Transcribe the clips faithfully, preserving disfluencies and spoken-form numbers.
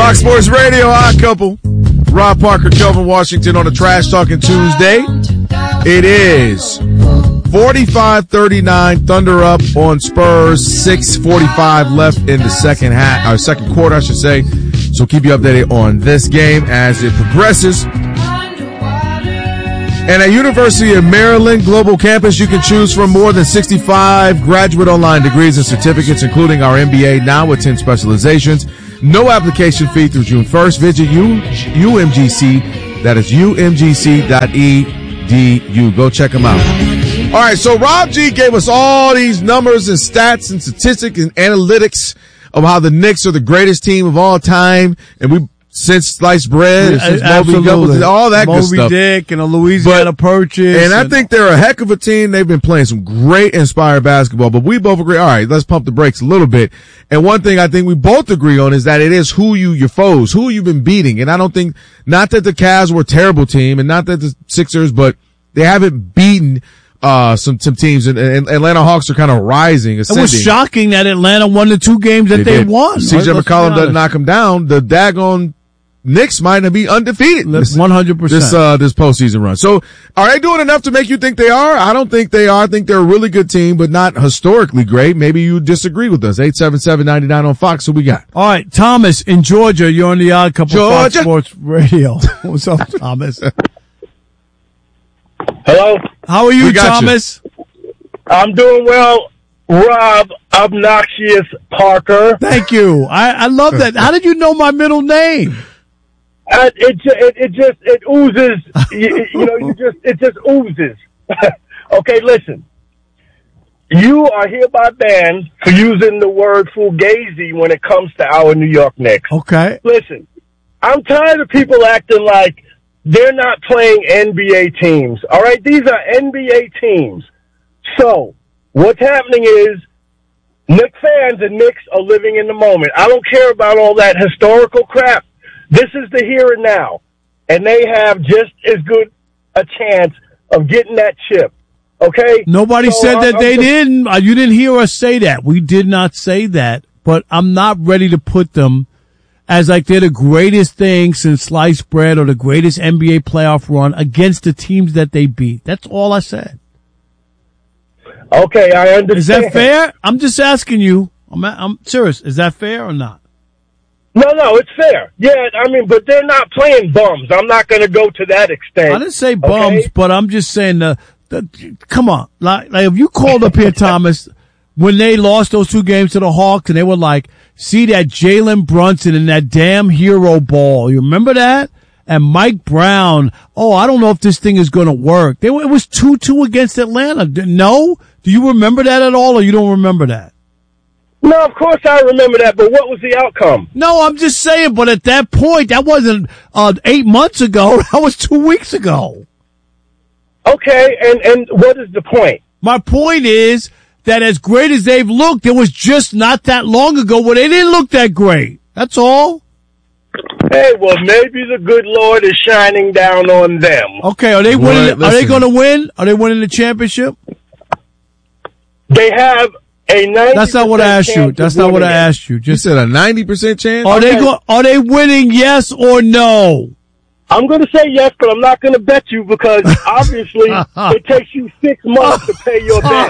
Fox Sports Radio, Odd Couple. Rob Parker, Kelvin Washington on a Trash Talking Tuesday. It is forty-five thirty-nine, Thunder up on Spurs, six forty-five left in the second half, or second quarter, I should say. So keep you updated on this game as it progresses. And at University of Maryland Global Campus, you can choose from more than sixty-five graduate online degrees and certificates, including our M B A now with ten specializations. No application fee through June first. Visit U, UMGC. That is U M G C dot E D U. Go check them out. All right, so Rob G gave us all these numbers and stats and statistics and analytics of how the Knicks are the greatest team of all time, and we since sliced bread, yeah, since Moby Dick, all that Moby good stuff. Moby Dick and a Louisiana but, Purchase. And, and I think they're a heck of a team. They've been playing some great inspired basketball, but we both agree, all right, let's pump the brakes a little bit. And one thing I think we both agree on is that it is who you, your foes, who you've been beating. And I don't think, not that the Cavs were a terrible team and not that the Sixers, but they haven't beaten Uh, some, some teams, and, and Atlanta Hawks are kind of rising, ascending. It was shocking that Atlanta won the two games that they, they won. C J McCollum doesn't knock them down. The daggone Knicks might not be undefeated. one hundred percent. This, uh, this postseason run. So, are they doing enough to make you think they are? I don't think they are. I think they're a really good team, but not historically great. Maybe you disagree with us. eight seven seven, nine nine on Fox. Who we got? All right, Thomas in Georgia. You're on the Odd Couple Georgia. Fox Sports Radio. What's up, Thomas? Hello? How are you, Thomas? You. I'm doing well, Rob Obnoxious Parker. Thank you. I, I love that. How did you know my middle name? Uh, it, it it just it oozes. you, you know, you just it just oozes. Okay, listen. You are hereby banned for using the word fugazi when it comes to our New York Knicks. Okay. Listen, I'm tired of people acting like they're not playing N B A teams. All right, these are N B A teams. So what's happening is Knicks fans and Knicks are living in the moment. I don't care about all that historical crap. This is the here and now, and they have just as good a chance of getting that chip. Okay? Nobody so said I'm, that I'm they just, didn't. You didn't hear us say that. We did not say that, but I'm not ready to put them as like they're the greatest thing since sliced bread or the greatest N B A playoff run against the teams that they beat. That's all I said. Okay, I understand. Is that fair? I'm just asking you. I'm, I'm serious. Is that fair or not? No, no, it's fair. Yeah, I mean, but they're not playing bums. I'm not going to go to that extent. I didn't say bums, okay? but I'm just saying the, the come on. Like, like if you called up here, Thomas, when they lost those two games to the Hawks and they were like, see that Jalen Brunson and that damn hero ball. You remember that? And Mike Brown. Oh, I don't know if this thing is going to work. They were, it was two two against Atlanta. No? Do you remember that at all or you don't remember that? No, of course I remember that, but what was the outcome? No, I'm just saying, but at that point, that wasn't uh, eight months ago. That was two weeks ago. Okay, and, and what is the point? My point is that as great as they've looked, it was just not that long ago where they didn't look that great. That's all. Hey, well, maybe the good Lord is shining down on them. Okay, are they winning? Well, are they going to win? Are they winning the championship? They have a ninety percent That's not what I asked you. That's not what I asked you. You Just said a ninety percent chance? are Okay. they go, Are they winning? Yes or no? I'm going to say yes, but I'm not going to bet you because obviously it takes you six months to pay your bet.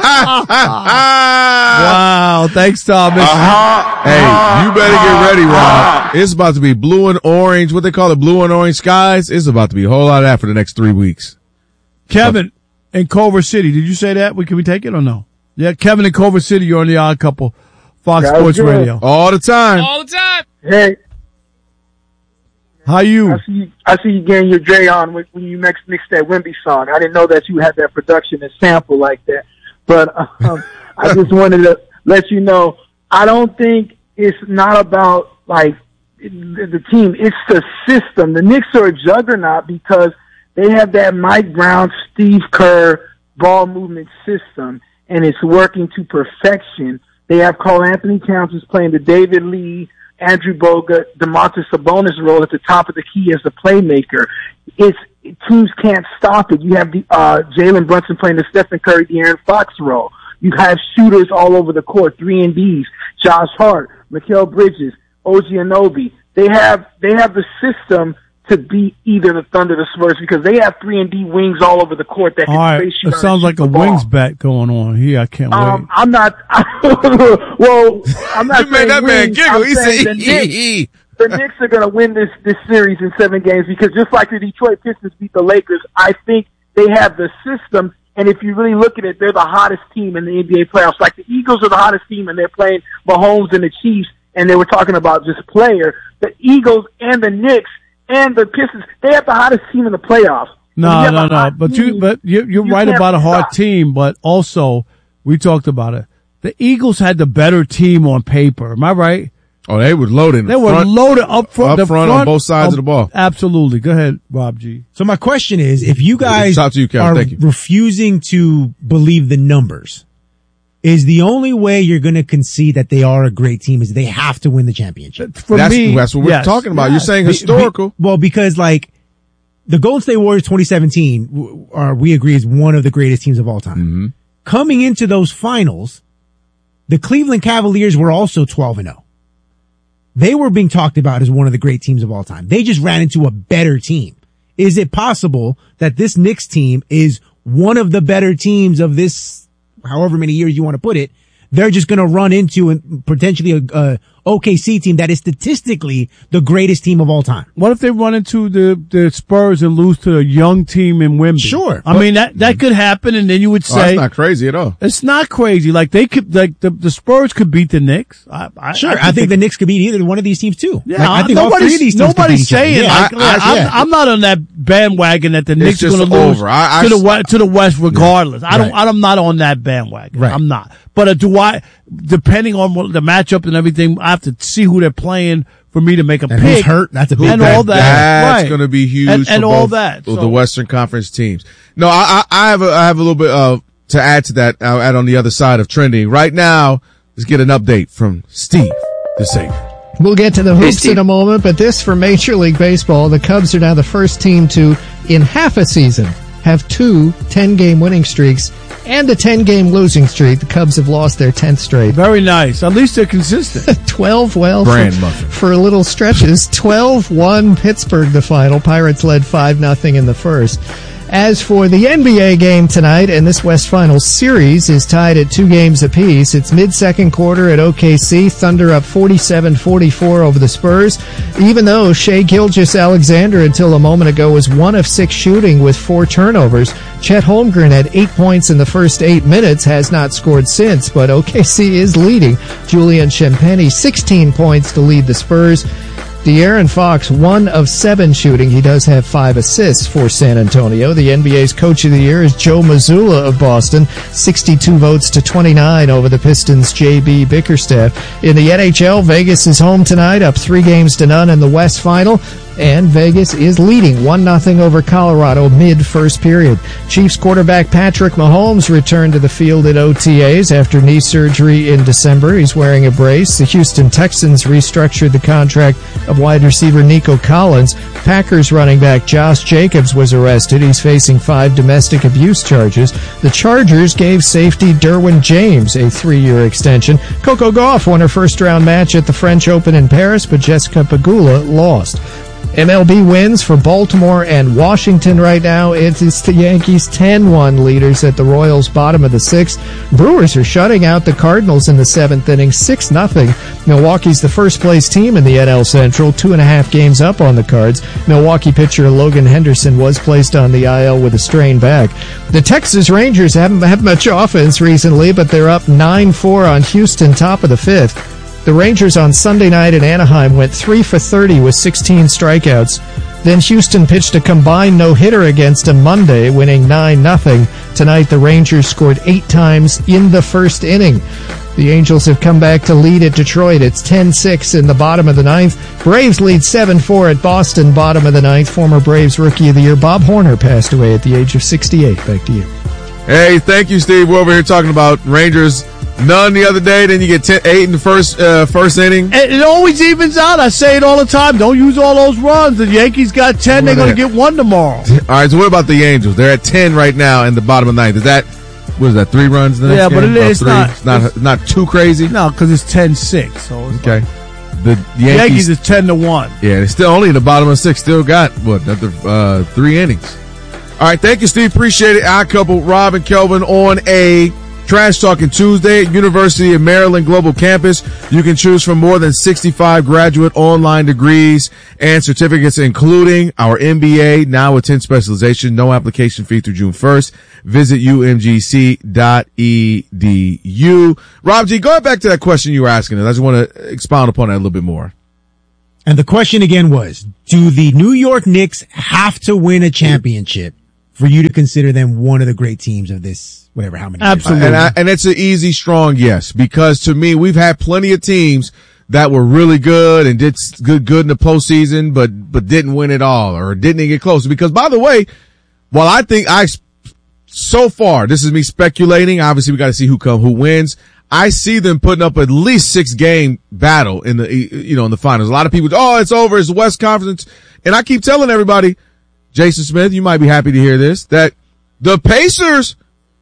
Wow. Thanks, Thomas. Hey, you better get ready, Rob. It's about to be blue and orange, what they call it, blue and orange skies. It's about to be a whole lot of that for the next three weeks. Kevin in Culver City. Did you say that? We Can we take it or no? Yeah, Kevin in Culver City. You're on the Odd Couple, Fox Guys, Sports good. Radio. All the time. All the time. Hey, How you? I see you, I see you getting your Dre on when, when you mix, mixed that Wemby song. I didn't know that you had that production and sample like that. But um, I just wanted to let you know, I don't think it's not about, like, the, the team. It's the system. The Knicks are a juggernaut because they have that Mike Brown, Steve Kerr ball movement system, and it's working to perfection. They have Karl Anthony Towns who's playing the David Lee, Andrew Bogut, DeMontis Sabonis role at the top of the key as the playmaker. It's teams can't stop it. You have the uh Jalen Brunson playing the Stephen Curry, De'Aaron Fox role. You have shooters all over the court, three and D's, Josh Hart, Mikal Bridges, O G Anunoby, they have they have the system to beat either the Thunder or the Spurs because they have three and D wings all over the court that can all right, face you. It sounds like a wings bet going on here. I can't um, wait. I'm not. well, I'm not. You made that man wings. giggle. I'm He said, the Knicks, the Knicks are going to win this this series in seven games because just like the Detroit Pistons beat the Lakers, I think they have the system. And if you really look at it, they're the hottest team in the N B A playoffs. Like the Eagles are the hottest team, and they're playing Mahomes and the Chiefs. And they were talking about just player. The Eagles and the Knicks and the Pistons, they have the hottest team in the playoffs. No, no, no. But you, but you're, you're you right about a hard stop. team. But also, we talked about it. The Eagles had the better team on paper. Am I right? Oh, they were loaded. They were front, loaded up front, up the front, on both sides of the ball. Absolutely. Go ahead, Rob G. So my question is, if you guys Talk to you, Kevin. are Thank you. refusing to believe the numbers, is the only way you're going to concede that they are a great team is they have to win the championship. For That's, me, that's what we're yes. talking about. Yes. You're saying Be- historical. be- well, because like the Golden State Warriors twenty seventeen, w- are we agree is one of the greatest teams of all time. Mm-hmm. Coming into those finals, the Cleveland Cavaliers were also twelve and oh. They were being talked about as one of the great teams of all time. They just ran into a better team. Is it possible that this Knicks team is one of the better teams of this, however many years you want to put it? They're just going to run into and potentially a, a O K C team that is statistically the greatest team of all time. What if they run into the, the Spurs and lose to a young team in Wembley? Sure, I but- mean, that, that could happen, and then you would Oh, that's say, not crazy at all. it's not crazy. Like, they could, like, the, the Spurs could beat the Knicks. I, I, Sure, could I, think the Knicks could beat either one of these teams too. Yeah, Like, I think all nobody's, three of these teams could nobody's beat each other. saying, Yeah, like, I- like, I- I'm, yeah. I'm not on that bandwagon that the Knicks are just going to lose over. I- I- to the West, to the West regardless. I don't, Right. I'm not on that bandwagon. Right. I'm not. But uh, do I, depending on what the matchup and everything, I have to see who they're playing for me to make a And pick. who's hurt? That's a big and bet. all that. That's right. going to be huge And, for and all both that. of So- the Western Conference teams. No, I, I, I have a, I have a little bit uh, to add to that. I'll add on the other side of trending. Right now, let's get an update from Steve the Savior. We'll get to the hoops in a moment, but this for Major League Baseball. The Cubs are now the first team to, in half a season, have two ten-game winning streaks and a ten-game losing streak. The Cubs have lost their tenth straight. Very nice. At least they're consistent. twelve, well, Brand for, muffin. for little stretches. twelve one Pittsburgh the final. Pirates led five nothing in the first. As for the N B A game tonight, and this West Finals series is tied at two games apiece. It's mid-second quarter at O K C. Thunder up forty-seven forty-four over the Spurs. Even though Shai Gilgeous-Alexander until a moment ago was one of six shooting with four turnovers, Chet Holmgren had eight points in the first eight minutes, has not scored since, but O K C is leading. Julian Champagny, sixteen points to lead the Spurs. De'Aaron Fox, one of seven shooting. He does have five assists for San Antonio. The N B A's Coach of the Year is Joe Mazzulla of Boston, sixty-two votes to twenty-nine over the Pistons' J B Bickerstaff. In the N H L, Vegas is home tonight, up three games to none in the West Final. And Vegas is leading one nothing over Colorado mid-first period. Chiefs quarterback Patrick Mahomes returned to the field at O T As after knee surgery in December. He's wearing a brace. The Houston Texans restructured the contract of wide receiver Nico Collins. Packers running back Josh Jacobs was arrested. He's facing five domestic abuse charges. The Chargers gave safety Derwin James a three-year extension. Coco Gauff won her first-round match at the French Open in Paris, but Jessica Pegula lost. M L B wins for Baltimore and Washington right now. It's the Yankees ten one leaders at the Royals bottom of the sixth. Brewers are shutting out the Cardinals in the seventh inning, six nothing. Milwaukee's the first place team in the N L Central, two and a half games up on the Cards. Milwaukee pitcher Logan Henderson was placed on the I L with a strained back. The Texas Rangers haven't had much offense recently, but they're up nine four on Houston, top of the fifth. The Rangers on Sunday night in Anaheim went three for thirty with sixteen strikeouts. Then Houston pitched a combined no-hitter against them Monday, winning nine nothing. Tonight, the Rangers scored eight times in the first inning. The Angels have come back to lead at Detroit. It's ten six in the bottom of the ninth. Braves lead seven four at Boston, bottom of the ninth. Former Braves Rookie of the Year Bob Horner passed away at the age of sixty-eight. Back to you. Hey, thank you, Steve. We're over here talking about Rangers. None the other day. Then you get ten, eight in the first uh, first inning. It, it always evens out. I say it all the time. Don't use all those runs. The Yankees got ten. They're going to get one tomorrow. All right. So what about the Angels? They're at ten right now in the bottom of the ninth. Is that what is that? Three runs? In the Yeah, next but game? it- Oh, it's three? not- It's not. Not too crazy. No, because it's ten six. So it's Okay. the Yankees, Yankees is ten to one. Yeah, they're still only in the bottom of six. Still got what another uh, three innings. All right, thank you, Steve. Appreciate it. Our couple, Rob and Kelvin, on a Trash Talking Tuesday at University of Maryland Global Campus. You can choose from more than sixty-five graduate online degrees and certificates, including our M B A, now with ten specialization. No application fee through June first. Visit U M G C dot E D U. Rob G, go back to that question you were asking us. I just want to expound upon that a little bit more. And the question again was, do the New York Knicks have to win a championship for you to consider them one of the great teams of this, whatever, how many years? Absolutely. And, I, and it's an easy, strong yes, because to me, we've had plenty of teams that were really good and did good, good in the postseason, but, but didn't win it all or didn't get close. Because by the way, while I think I, so far, this is me speculating. Obviously we got to see who come, who wins. I see them putting up at least six game battle in the, you know, in the finals. A lot of people, oh, it's over. It's the West Conference. And I keep telling everybody, Jason Smith, you might be happy to hear this, that the Pacers,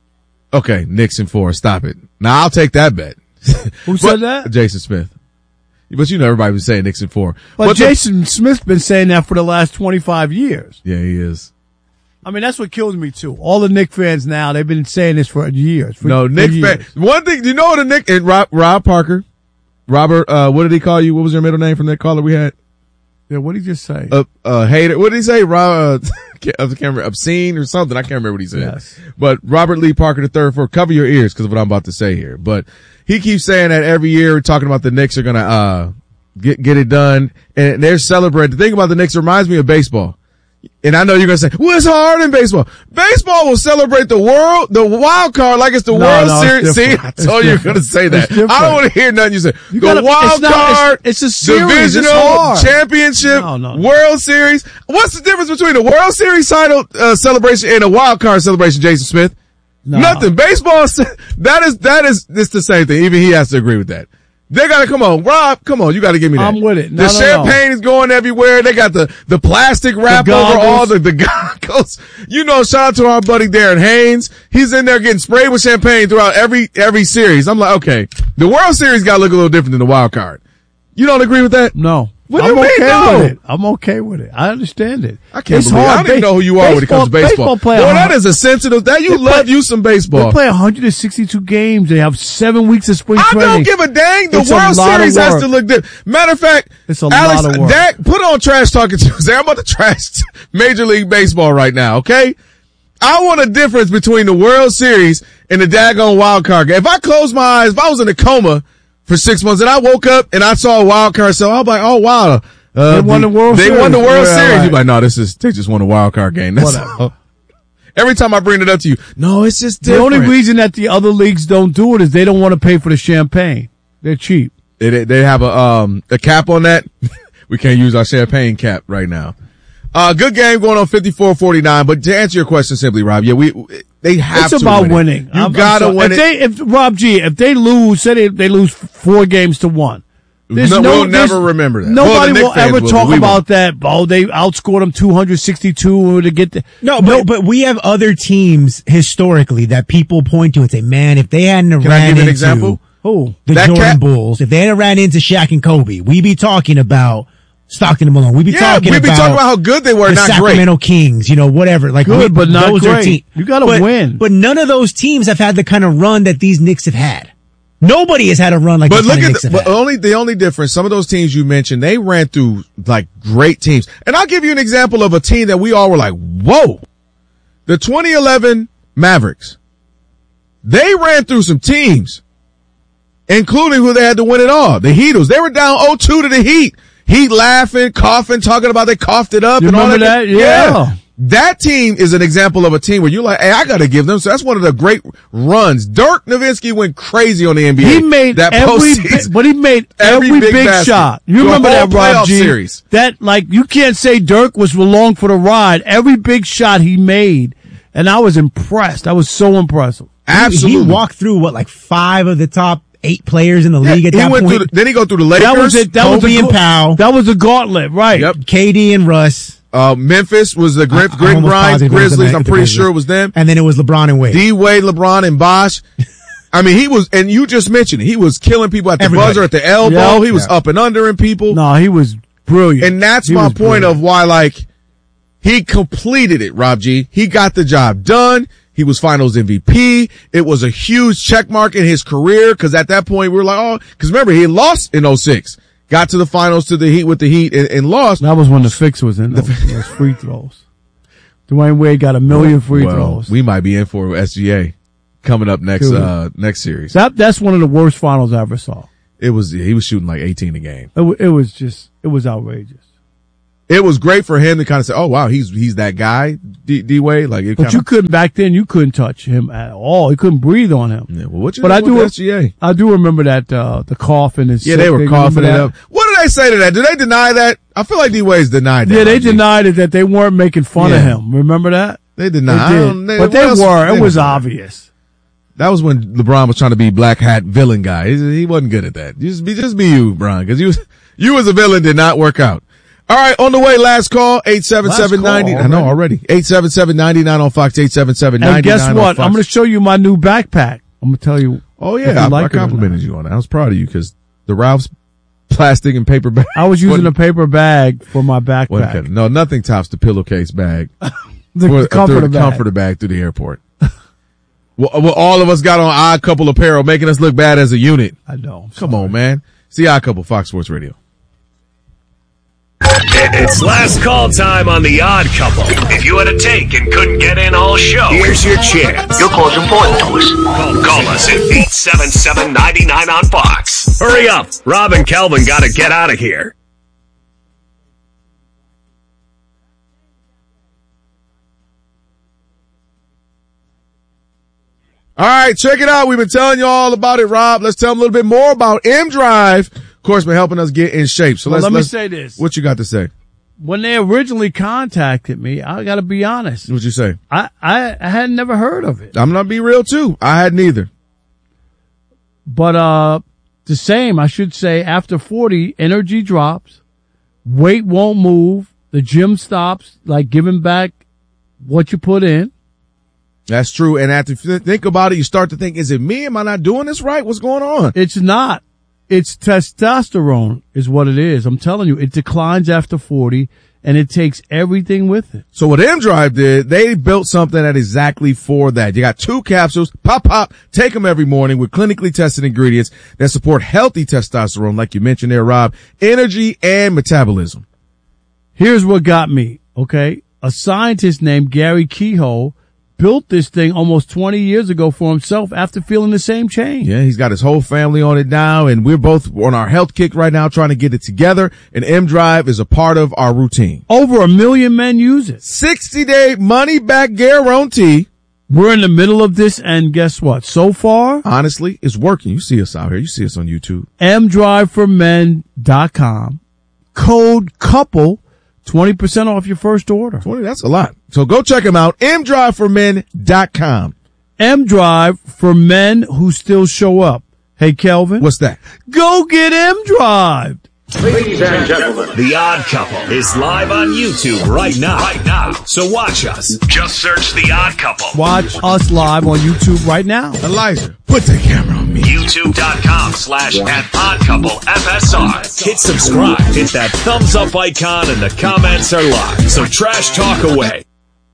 okay, Knicks in four, stop it. Now I'll take that bet. Who said that? Jason Smith. But you know everybody was saying Knicks in four. But, but Jason the, Smith's been saying that for the last twenty-five years. Yeah, he is. I mean, that's what kills me too. All the Knicks fans now, they've been saying this for years. For, no, Knicks fans. One thing, you know the Knicks, and Rob, Rob Parker, Robert, uh, what did he call you? What was your middle name from that caller we had? Yeah, what did he just say? Uh, uh, hater. What did he say? Rob, uh, I can't remember, obscene or something. I can't remember what he said. Yes. But Robert Lee Parker the third, for cover your ears because of what I'm about to say here. But he keeps saying that every year, talking about the Knicks are gonna, uh, get, get it done. And they're celebrating. The thing about the Knicks reminds me of baseball. And I know you're going to say, well, it's hard in baseball. Baseball will celebrate the world, the wild card like it's the no, World no, Series. See, I it's told you you're going to say that. I don't want to hear nothing you say. You the gotta, wild it's not, card, it's, it's a series. divisional, it's hard. championship, no, no, no. World Series. What's the difference between a World Series title uh, celebration and a wild card celebration, Jason Smith? No. Nothing. Baseball, that is, that is, it's the same thing. Even he has to agree with that. They gotta, come on, Rob, come on, you gotta give me that. I'm with it. No, the no, champagne no. is going everywhere. They got the, the plastic wrap the over all the, the goggles. You know, shout out to our buddy Darren Haynes. He's in there getting sprayed with champagne throughout every, every series. I'm like, okay, the World Series gotta look a little different than the wild card. You don't agree with that? No. What do I'm you mean, okay no? with it. I'm okay with it. I understand it. I can't it's believe it. hard. I don't even know who you are baseball, when it comes to baseball. baseball Boy, play that is a sensitive, that you they love play, you some baseball. They play one hundred sixty-two games. They have seven weeks of spring I training. don't give a dang. The It's a World lot of Series has work. to look different. Matter of fact, It's a Alex, lot of work. Dak, put on Trash Talking Tuesday. I'm about to trash Major League Baseball right now, okay? I want a difference between the World Series and the daggone wild card game. If I close my eyes, if I was in a coma for six months and I woke up and I saw a wild card, so I was like, oh wow. Uh, They won the World they Series. won the World Yeah, Series. right. You're like, no, this is, they just won a wild card game. That's Whatever. all. Every time I bring it up to you, no, it's just The different. only reason that the other leagues don't do it is they don't want to pay for the champagne. They're cheap. They, they, they have a, um, a cap on that. We can't use our champagne cap right now. Uh, good game going on fifty-four forty-nine, but to answer your question simply, Rob, yeah, we, they have It's to about win it. winning. You I'm- I'm gotta sorry. win if it. They, if Rob G, if they lose, say they, they lose four games to one. There's No, no, we'll there's- never remember that. Nobody Well, the Knicks will fans ever will, talk but we about won't. that. Oh, they outscored them two hundred sixty-two to get the. No, but, but we have other teams historically that people point to and say, man, if they hadn't Can ran I give you an into example? Who? the That Jordan cat- Bulls, if they hadn't ran into Shaq and Kobe, we'd be talking about Stockton and Malone. We'd be Yeah, talking we'd be about talking about how good they were, the not Sacramento Kings, you know, whatever. Like Good, we- but not those are great. teams. You gotta But- win. But none of those teams have had the kind of run that these Knicks have had. Nobody has had a run like But this look kind of at Knicks the, have but had. only the only difference. Some of those teams you mentioned, they ran through like great teams, and I'll give you an example of a team that we all were like, "Whoa!" The twenty eleven Mavericks. They ran through some teams, including who they had to win it all. The Heatles. They were down oh two to the Heat. Heat laughing, coughing, talking about they coughed it up. You and all remember that? Yeah. That team is an example of a team where you're like, hey, I got to give them. So that's one of the great runs. Dirk Nowitzki went crazy on the N B A. He made that every, postseason. big, but he made Every every, big big, basket. shot. You The remember whole that, Rob playoff G? series. That, like, you can't say Dirk was along for the ride. Every big shot he made, and I was impressed. I was so impressive. Absolutely. He walked through what, like five of the top eight players in the Yeah, league at he that went point. through the, then he go through the Lakers. That was it. That Kobe was a and ga- Powell. That was a gauntlet, right? Yep. K D and Russ. Uh, Memphis was the Grit, I- I'm Grit and almost Grind positive it was the Grizzlies. Ma- I'm the pretty Grizzlies. sure it was them. And then it was LeBron and Wade. D Wade, LeBron, and Bosh. I mean, he was, and you just mentioned it, he was killing people at the Everybody. buzzer, at the elbow. Yeah. He was Yeah. up and undering people. No, he was brilliant. And that's He my was point brilliant. of why, like, he completed it, Rob G. He got the job done. He was finals M V P. It was a huge check mark in his career because at that point we were like, oh, because remember, he had lost in oh six. Got to the finals to the Heat with the Heat and, and lost. That was when the fix was in those, those free throws. Dwayne Wade got a million free well, throws. we might be in for S G A coming up next, Dude. uh, next series. That that's one of the worst finals I ever saw. It was, he was shooting like eighteen a game. It, w- it was just, it was outrageous. It was great for him to kind of say, oh wow, he's, he's that guy, D, D Wade. Like, it But kinda, you couldn't, back then, you couldn't touch him at all. You couldn't breathe on him. yeah, well, what you But I think with do- S G A? I do remember that, uh, the cough and his Yeah, they sick were thing. coughing it Remember up. that? What did they say to that? Did they deny that? I feel like D Wade's denied that. Yeah, they Rob G. denied it, that they weren't making fun of Yeah. him. Remember that? They They denied. I did. don't- But what they else- were. It they was did. obvious. That was when LeBron was trying to be black hat villain guy. He, he wasn't good at that. Just be, just be you, Bron, because you was, you was a villain, did not work out. All right, on the way, last call, eight seven seven nine zero. I know already. eight seven seven nine nine on Fox, eight seven seven nine nine And guess on what? Fox. I'm going to show you my new backpack. I'm going to tell you. Oh if yeah, you I, like I it or complimented not. you on that. I was proud of you because the Ralph's plastic and paper bag. I was using a wasn't- paper bag for my wasn't backpack. kidding. No, nothing tops the pillowcase bag. The Or- or comforter the bag. comforter bag through the airport. well, well, all of us got on Odd Couple apparel, making us look bad as a unit. I know. Come on, man. See Odd Couple, Fox Sports Radio. It's last call time on The Odd Couple. If you had a take and couldn't get in all show, here's your chance. Your call's important to us. Call, call us at eight seven seven nine nine on Fox. Hurry up. Rob and Kelvin got to get out of here. All right, check it out. We've been telling you all about it, Rob. Let's tell them a little bit more about M Drive. Of course, been helping us get in shape. So Well, let's let me let's- say this. What you got to say? When they originally contacted me, I got to be honest. What you say? I, I, I had never heard of it. I'm gonna be real too. I had neither. But uh the same, I should say, after forty, energy drops, weight won't move, the gym stops, like giving back what you put in. That's true. And after you think about it, you start to think, is it me? Am I not doing this right? What's going on? It's not. It's testosterone is what it is. I'm telling you, it declines after forty and it takes everything with it. So what M Drive did, they built something that exactly for that. You got two capsules, pop, pop, take them every morning with clinically tested ingredients that support healthy testosterone, like you mentioned there, Rob, energy and metabolism. Here's what got me, okay? A scientist named Gary Kehoe built this thing almost twenty years ago for himself after feeling the same change. Yeah, he's got his whole family on it now, and we're both on our health kick right now trying to get it together, and M Drive is a part of our routine. Over a million men use it. sixty day money back guarantee. We're in the middle of this, and guess what? So far, Honestly, it's working. You see us out here. You see us on YouTube. m drive for men dot com. Code COUPLE, twenty percent off your first order. twenty, that's a lot. So go check them out. m drive for men dot com. M-Drive for men who still show up. Hey, Kelvin. What's that? Go get M-Drive. Ladies and gentlemen, The Odd Couple is live on YouTube right now. Right now. So watch us. Just search The Odd Couple. Watch us live on YouTube right now. Elijah, put the camera on me. YouTube.com slash at Odd Couple F S R. Hit subscribe. Hit that thumbs up icon and the comments are live. So trash talk away.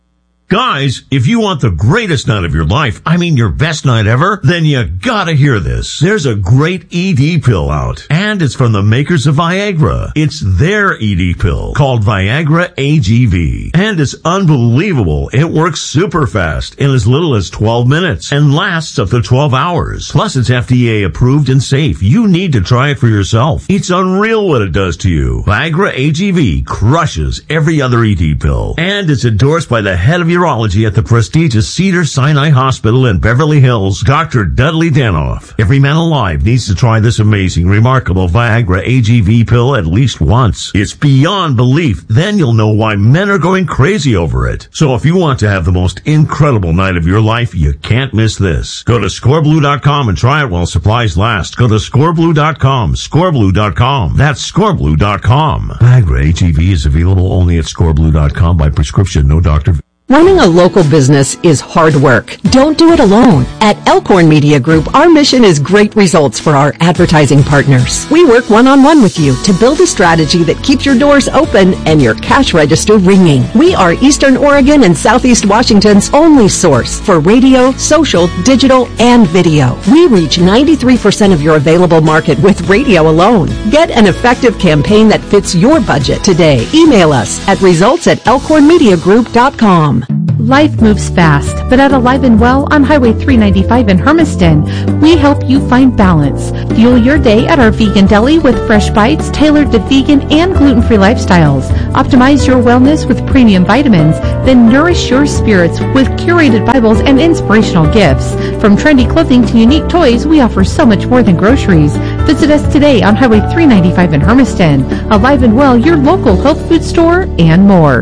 Guys, if you want the greatest night of your life, I mean your best night ever, then you gotta hear this. There's a great E D pill out, and it's from the makers of Viagra. It's their E D pill called Viagra A G V, and it's unbelievable. It works super fast in as little as twelve minutes and lasts up to twelve hours. Plus, it's F D A approved and safe. You need to try it for yourself. It's unreal what it does to you. Viagra A G V crushes every other E D pill, and it's endorsed by the head of your urology at the prestigious Cedars-Sinai Hospital in Beverly Hills, Doctor Dudley Danoff. Every man alive needs to try this amazing, remarkable Viagra A G V pill at least once. It's beyond belief. Then you'll know why men are going crazy over it. So if you want to have the most incredible night of your life, you can't miss this. Go to score blue dot com and try it while supplies last. Go to score blue dot com, score blue dot com. That's score blue dot com. Viagra A G V is available only at score blue dot com by prescription, no doctor. Running a local business is hard work. Don't do it alone. At Elkhorn Media Group, our mission is great results for our advertising partners. We work one-on-one with you to build a strategy that keeps your doors open and your cash register ringing. We are Eastern Oregon and Southeast Washington's only source for radio, social, digital, and video. We reach ninety-three percent of your available market with radio alone. Get an effective campaign that fits your budget today. Email us at results at elkhorn media group dot com. Life moves fast, but at Alive and Well on Highway three ninety-five in Hermiston, we help you find balance. Fuel your day at our vegan deli with fresh bites tailored to vegan and gluten-free lifestyles. Optimize your wellness with premium vitamins, then nourish your spirits with curated Bibles and inspirational gifts. From trendy clothing to unique toys, we offer so much more than groceries. Visit us today on Highway three ninety-five in Hermiston. Alive and Well, your local health food store, and more.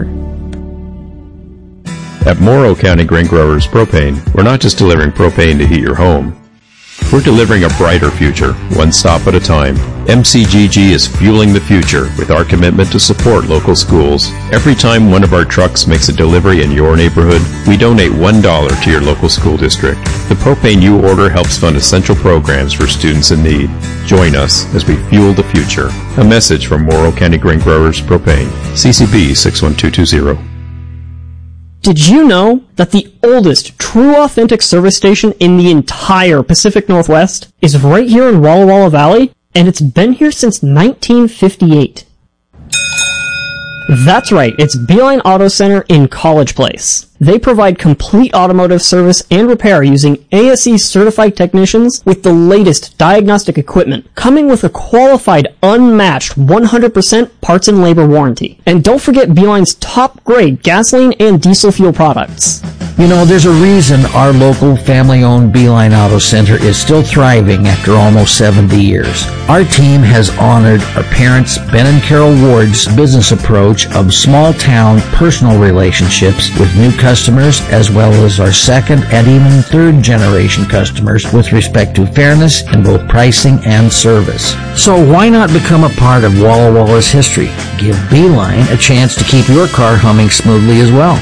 At Morrow County Grain Growers Propane, we're not just delivering propane to heat your home. We're delivering a brighter future, one stop at a time. M C G G is fueling the future with our commitment to support local schools. Every time one of our trucks makes a delivery in your neighborhood, we donate one dollar to your local school district. The propane you order helps fund essential programs for students in need. Join us as we fuel the future. A message from Morrow County Grain Growers Propane. C C B six one two two zero. Did you know that the oldest true authentic service station in the entire Pacific Northwest is right here in Walla Walla Valley? And it's been here since nineteen fifty-eight. That's right, it's Beeline Auto Center in College Place. They provide complete automotive service and repair using A S E certified technicians with the latest diagnostic equipment, coming with a qualified, unmatched one hundred percent parts and labor warranty. And don't forget Beeline's top grade gasoline and diesel fuel products. You know, there's a reason our local family-owned Beeline Auto Center is still thriving after almost seventy years. Our team has honored our parents, Ben and Carol Ward's business approach of small-town personal relationships with new customers, as well as our second and even third-generation customers with respect to fairness in both pricing and service. So why not become a part of Walla Walla's history? Give Beeline a chance to keep your car humming smoothly as well.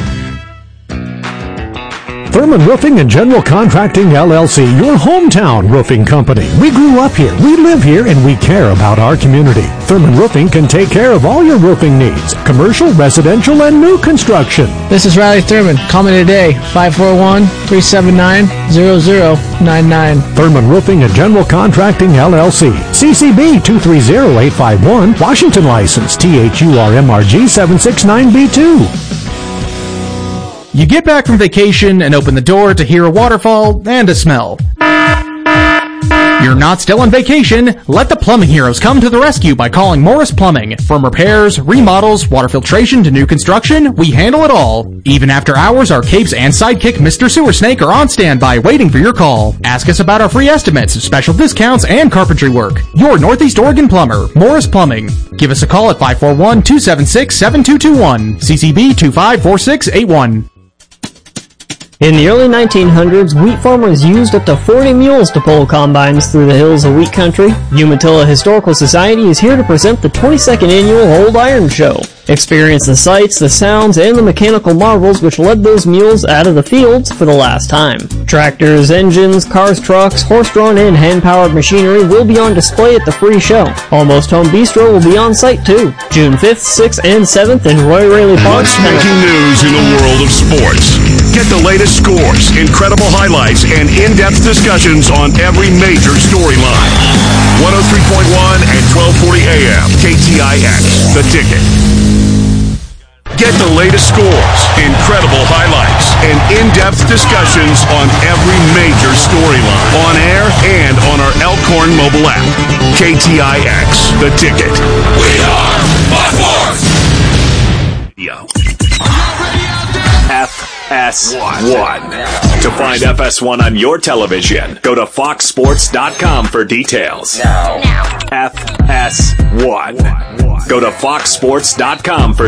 Thurman Roofing and General Contracting, L L C, your hometown roofing company. We grew up here, we live here, and we care about our community. Thurman Roofing can take care of all your roofing needs, commercial, residential, and new construction. This is Riley Thurman. Call me today, five four one, three seven nine, zero zero nine nine. Thurman Roofing and General Contracting, L L C. C C B two three zero eight five one, Washington license, T H U R M R G seven six nine B two. You get back from vacation and open the door to hear a waterfall and a smell. You're not still on vacation. Let the plumbing heroes come to the rescue by calling Morris Plumbing. From repairs, remodels, water filtration to new construction, we handle it all. Even after hours, our capes and sidekick Mister Sewer Snake are on standby waiting for your call. Ask us about our free estimates, special discounts, and carpentry work. Your Northeast Oregon plumber, Morris Plumbing. Give us a call at five four one, two seven six, seven two two one. C C B two five four six eight one. In the early nineteen hundreds, wheat farmers used up to forty mules to pull combines through the hills of wheat country. Umatilla Historical Society is here to present the twenty-second annual Old Iron Show. Experience the sights, the sounds, and the mechanical marvels which led those mules out of the fields for the last time. Tractors, engines, cars, trucks, horse-drawn and hand-powered machinery will be on display at the free show. Almost Home Bistro will be on site too. June fifth, sixth, and seventh in Roy Raley Park. What's making news in the world of sports? Get the latest scores, incredible highlights, and in-depth discussions on every major storyline. one oh three point one and twelve forty A M, K T I X, The Ticket. Get the latest scores, incredible highlights, and in-depth discussions on every major storyline. On air and on our Elkhorn mobile app. K T I X, The Ticket. We are Fox Sports! Yo. F S one. To find F S one on your television, go to fox sports dot com for details. Now. F S one. Go to fox sports dot com for